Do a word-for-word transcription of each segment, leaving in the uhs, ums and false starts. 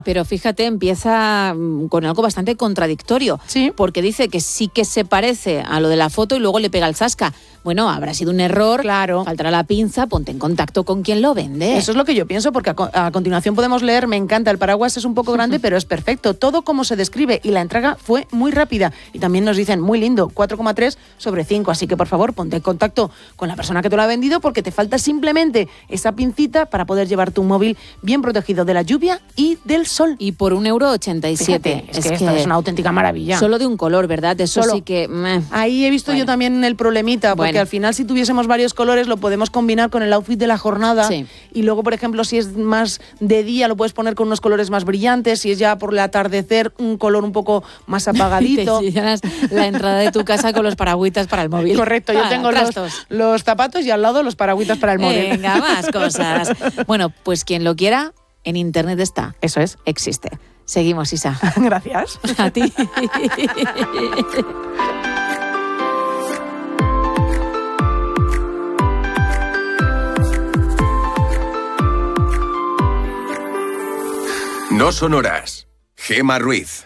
Pero fíjate, empieza con algo bastante contradictorio. Sí. Porque dice que sí que se parece a lo de la foto y luego le pega el zasca. Bueno, habrá sido un error, claro. Faltará la pinza, ponte en contacto con quien lo vende. Eso es lo que yo pienso, porque a, co- a continuación podemos leer, me encanta, el paraguas es un poco grande, pero es perfecto. Todo como se describe y la entrega fue muy rápida. Y también nos dicen, muy lindo, cuatro coma tres sobre cinco. Así que, por favor, ponte en contacto con la persona que te lo ha vendido, porque te falta simplemente esa pincita para poder llevar tu móvil bien protegido de la lluvia y del sol. Y por un euro ochenta y siete. Fíjate, es, es que esto es una auténtica maravilla. Solo de un color, ¿verdad? Eso Solo. sí que... Meh. Ahí he visto Bueno. yo también el problemita, porque Bueno. al final si tuviésemos varios colores lo podemos combinar con el outfit de la jornada. Sí. Y luego, por ejemplo, si es más de día lo puedes poner con unos colores más brillantes, si es ya por el atardecer un color un poco más apagadito. Te llenas la entrada de tu casa con los paragüitas para el móvil. Correcto, yo Ah, tengo los, trastos. los zapatos y al lado los paragüitas para el móvil. Venga, más cosas. Bueno, pues quien lo quiera, en internet está. Eso es. Existe. Seguimos, Isa. Gracias. A ti. No son horas. Gema Ruiz.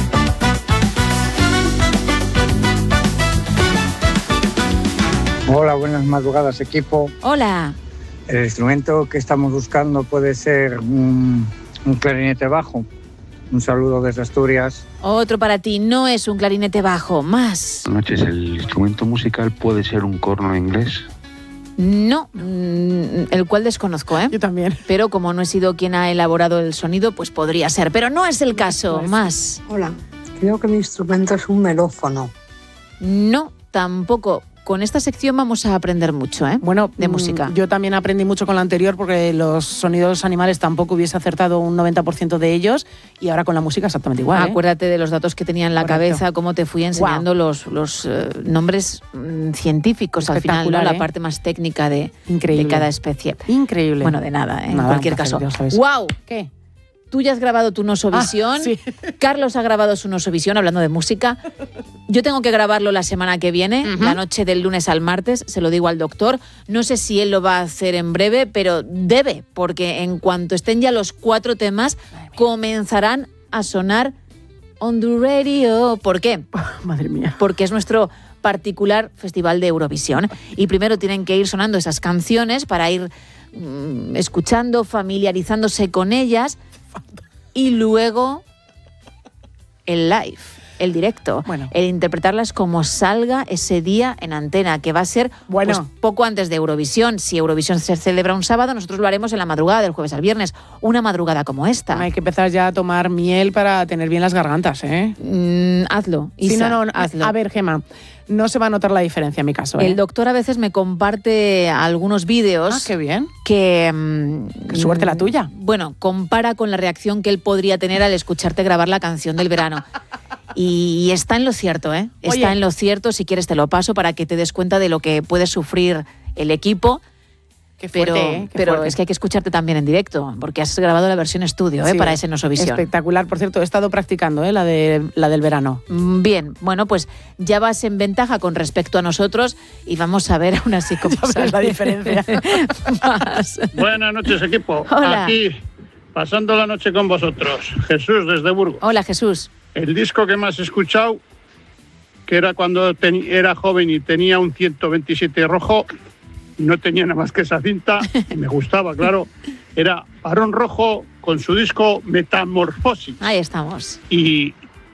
Hola, buenas madrugadas, equipo. Hola. El instrumento que estamos buscando puede ser un, un clarinete bajo. Un saludo desde Asturias. Otro para ti. No es un clarinete bajo. Más. Buenas noches. ¿El instrumento musical puede ser un corno inglés? No. mm, El cual desconozco, ¿eh? Yo también. Pero como no he sido quien ha elaborado el sonido, pues podría ser. Pero no es el caso. Pues- Más. Hola, creo que mi instrumento es un melófono. No, tampoco. Con esta sección vamos a aprender mucho, ¿eh? Bueno, de mm, música. Yo también aprendí mucho con la anterior porque los sonidos animales tampoco hubiese acertado un noventa por ciento de ellos y ahora con la música exactamente igual. ¿eh? Acuérdate de los datos que tenía en la Correcto. cabeza, cómo te fui enseñando Wow. los, los eh, nombres mm, científicos al final, ¿no? Espectacular, La ¿eh? parte más técnica de, Increíble. de cada especie. Increíble. Bueno, de nada, ¿eh? en Nada, cualquier un placer, caso. ya sabes. ¡Wow! ¿Qué? Tú ya has grabado tu Nosovisión. Ah, sí. Carlos ha grabado su Nosovisión, hablando de música. Yo tengo que grabarlo la semana que viene, Ujú. la noche del lunes al martes, se lo digo al doctor. No sé si él lo va a hacer en breve, pero debe, porque en cuanto estén ya los cuatro temas, comenzarán a sonar on the radio. ¿Por qué? Madre mía. Porque es nuestro particular festival de Eurovisión. Y primero tienen que ir sonando esas canciones para ir mm, escuchando, familiarizándose con ellas y luego el live, el directo, Bueno. el interpretarlas como salga ese día en antena, que va a ser Bueno. pues, poco antes de Eurovisión. Si Eurovisión se celebra un sábado, nosotros lo haremos en la madrugada del jueves al viernes, una madrugada como esta. Hay que empezar ya a tomar miel para tener bien las gargantas, ¿eh? Mm, hazlo, Isa, Sí, no, no, no. hazlo. A ver, Gema, no se va a notar la diferencia en mi caso, ¿eh? El doctor a veces me comparte algunos vídeos Ah, qué bien. que... mm, Qué suerte la tuya. Bueno, compara con la reacción que él podría tener al escucharte grabar la canción del verano. Y está en lo cierto, ¿eh? Está Oye. en lo cierto, si quieres te lo paso para que te des cuenta de lo que puede sufrir el equipo. Qué fuerte, Pero, ¿eh? Qué pero fuerte. es que hay que escucharte también en directo, porque has grabado la versión estudio, ¿eh? Sí, Para ese Nosovisión. Espectacular, por cierto, he estado practicando, ¿eh? La, de, la del verano. Mm, Bien, bueno, pues ya vas en ventaja con respecto a nosotros y vamos a ver aún así cómo Ya verás la sale. diferencia. Más. Buenas noches, equipo. Hola. Aquí, pasando la noche con vosotros. Jesús, desde Burgos. Hola, Jesús. El disco que más he escuchado, que era cuando ten- era joven y tenía un ciento veintisiete rojo, y no tenía nada más que esa cinta, y me gustaba, claro, era Barón Rojo con su disco Metamorfosis. Ahí estamos. Y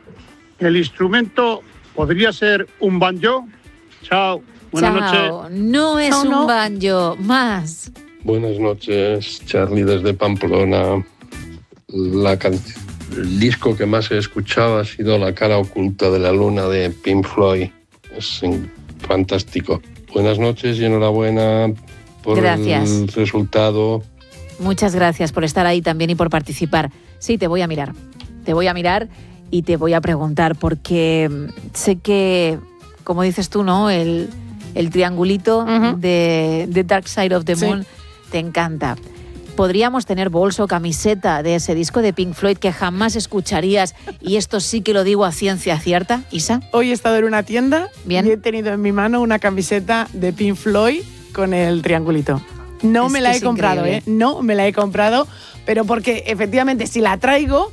el instrumento podría ser un banjo. Chao, buenas Chao. noches. No es Chao, un no. banjo. Más. Buenas noches, Charlie desde Pamplona. La can- El disco que más he escuchado ha sido La cara oculta de la luna de Pink Floyd. Es in- fantástico. Buenas noches y enhorabuena por Gracias. el resultado. Muchas gracias por estar ahí también y por participar. Sí, te voy a mirar. Te voy a mirar y te voy a preguntar porque sé que, como dices tú, ¿no? El, el triangulito Ujú. de, de Dark Side of the Sí. Moon te encanta. Podríamos tener bolso, camiseta de ese disco de Pink Floyd que jamás escucharías y esto sí que lo digo a ciencia cierta, Isa. Hoy he estado en una tienda Bien. y he tenido en mi mano una camiseta de Pink Floyd con el triangulito. No Es me que la he es comprado, increíble. ¿eh? No me la he comprado, pero porque efectivamente si la traigo,